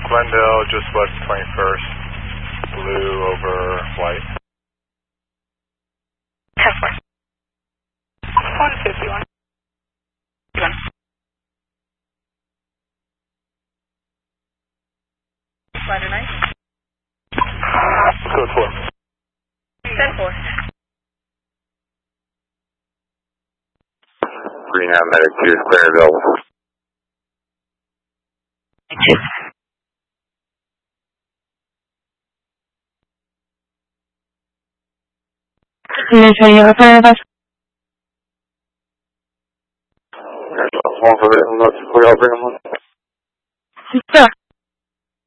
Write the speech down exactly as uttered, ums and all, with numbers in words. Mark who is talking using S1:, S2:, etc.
S1: Glendale, just west twenty-first, blue over white.
S2: ten four. one fifty-one. Ladder nine.
S1: Code four.
S2: ten four.
S3: Greenhound Medic two is clear available.
S4: Yes, I have